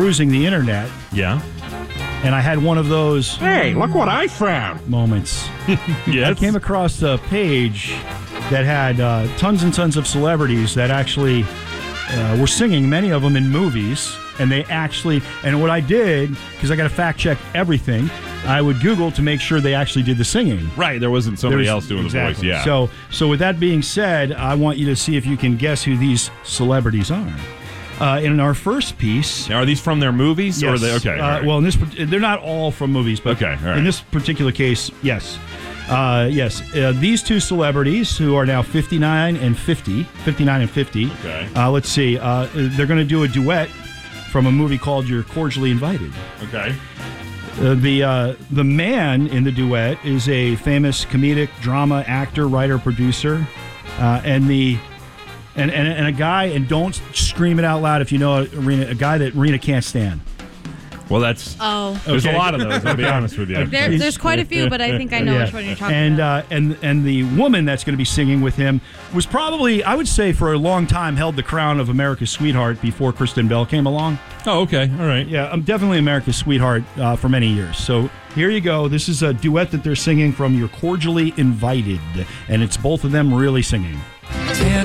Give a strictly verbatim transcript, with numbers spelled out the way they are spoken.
perusing the internet. Yeah. And I had one of those. Hey, look what I found. Moments. Yes. I came across a page that had uh, tons and tons of celebrities that actually uh, were singing, many of them in movies. And they actually, and what I did, because I got to fact check everything, I would Google to make sure they actually did the singing. Right, there wasn't somebody There's, else doing exactly. the voice, yeah. So, so with that being said, I want you to see if you can guess who these celebrities are. Uh, in our first piece... Now, are these from their movies? Yes. Or are they, okay. Uh, right. Well, in this, they're not all from movies, but okay, all right. in this particular case, yes. Uh, yes, uh, these two celebrities who are now fifty-nine and fifty, fifty-nine and fifty. Okay. Uh, let's see. Uh, they're going to do a duet from a movie called You're Cordially Invited. Okay. Uh, the uh, the man in the duet is a famous comedic drama actor, writer, producer, uh, and the and, and and a guy. And don't scream it out loud if you know it, Rena. A guy that Rena can't stand. Well, that's Oh. there's Okay. a lot of those. I'll be honest with you. There, there's quite a few, but I think I know Yeah. which one you're talking and, about. Uh, and and the woman that's going to be singing with him was probably, I would say, for a long time held the crown of America's sweetheart before Kristen Bell came along. Oh, okay, all right. Yeah, I'm definitely America's sweetheart uh, for many years. So here you go. This is a duet that they're singing from You're Cordially Invited, and it's both of them really singing. Ten